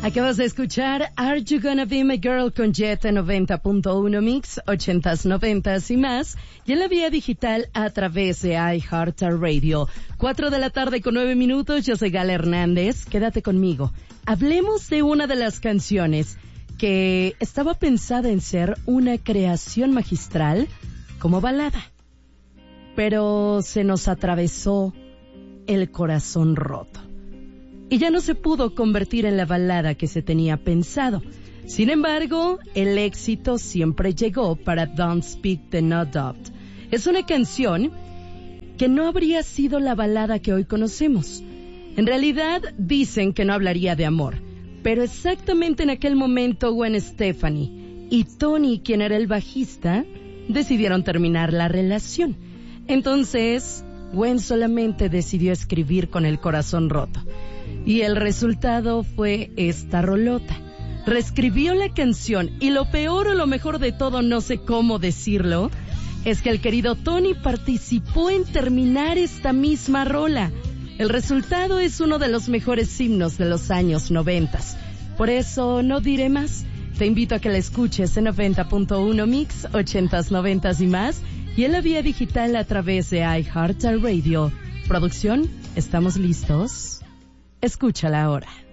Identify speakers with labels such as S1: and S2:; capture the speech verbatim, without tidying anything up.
S1: Acabas de escuchar Are You Gonna Be My Girl con Jet noventa punto uno Mix, ochentas, noventas y más, y en la vía digital a través de iHeartRadio. Cuatro de la tarde con nueve minutos, yo soy Gala Hernández, quédate conmigo. Hablemos de una de las canciones que estaba pensada en ser una creación magistral como balada, pero se nos atravesó el corazón roto. Y ya no se pudo convertir en la balada que se tenía pensado. Sin embargo, el éxito siempre llegó para Don't Speak the No Doubt. Es una canción que no habría sido la balada que hoy conocemos. En realidad, dicen que no hablaría de amor. Pero exactamente en aquel momento, Gwen Stefani y Tony, quien era el bajista, decidieron terminar la relación. Entonces, Gwen solamente decidió escribir con el corazón roto. Y el resultado fue esta rolota. Reescribió la canción y lo peor o lo mejor de todo, no sé cómo decirlo, es que el querido Tony participó en terminar esta misma rola. El resultado es uno de los mejores himnos de los años noventas. Por eso no diré más. Te invito a que la escuches en noventa punto uno Mix, ochentas, noventas y más, y en la vía digital a través de iHeartRadio. Producción, ¿estamos listos? Escúchala ahora.